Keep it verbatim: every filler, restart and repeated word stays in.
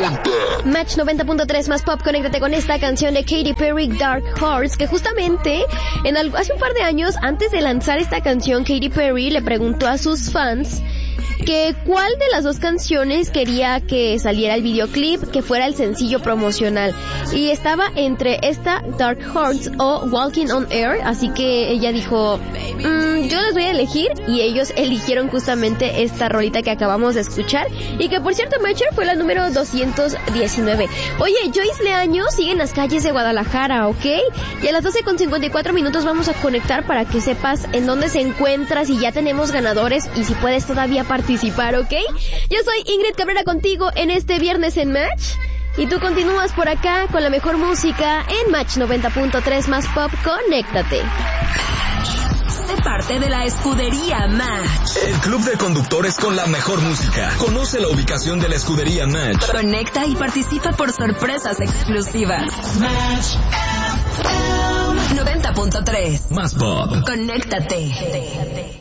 noventa. Match noventa punto tres más pop, conéctate con esta canción de Katy Perry, Dark Horse, que justamente en algo, hace un par de años, antes de lanzar esta canción, Katy Perry le preguntó a sus fans que cuál de las dos canciones quería que saliera el videoclip, que fuera el sencillo promocional, y estaba entre esta, Dark Horse, o Walking on Air, así que ella dijo, mmm, yo les voy a elegir, y ellos eligieron justamente esta rolita que acabamos de escuchar, y que por cierto, Matcher, fue la número doscientos diecinueve. Oye, Joyce Leaño sigue en las calles de Guadalajara, ¿ok? Y a las doce con cincuenta y cuatro minutos vamos a conectar para que sepas en dónde se encuentra, si ya tenemos ganadores, y si puedes todavía participar, ¿ok? Yo soy Ingrid Cabrera contigo en este viernes en Match, y tú continúas por acá con la mejor música en Match noventa punto tres más pop, conéctate. Sé parte de la escudería Match, el club de conductores con la mejor música. Conoce la ubicación de la escudería Match. Conecta y participa por sorpresas exclusivas. Match noventa punto tres más pop. Conéctate.